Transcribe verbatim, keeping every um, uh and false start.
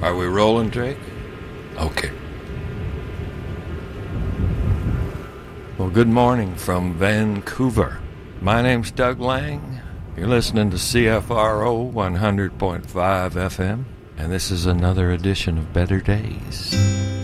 Are we rolling, Drake? Okay. Well, good morning from Vancouver. My name's Doug Lang. You're listening to C F R O one hundred point five F M, and this is another edition of Better Days.